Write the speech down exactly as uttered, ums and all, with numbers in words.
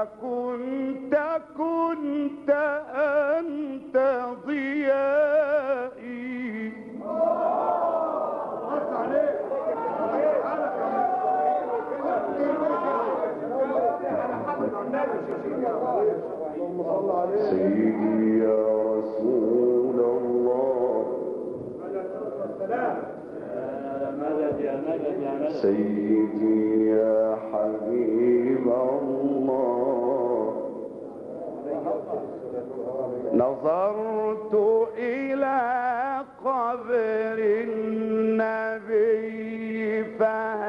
كنت كنت أنت ضيائي. سيدي يا رسول الله، سيدي يا حبيب الله، نظرت إلى قبر النبي فهل